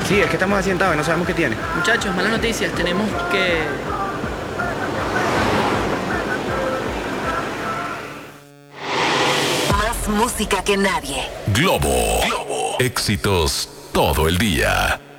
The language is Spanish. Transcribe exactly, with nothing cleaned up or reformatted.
Sí, es que estamos accidentados y no sabemos qué tiene. Muchachos, malas noticias. Tenemos que... Más música que nadie. Globo. Globo. Éxitos todo el día.